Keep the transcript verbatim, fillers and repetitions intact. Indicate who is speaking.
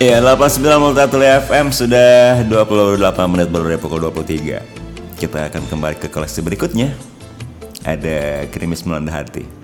Speaker 1: Ya, delapan puluh sembilan satu F M sudah dua puluh delapan menit baru dari pukul dua puluh tiga. Kita akan kembali ke koleksi berikutnya. Ada Krimis Melanda Hati.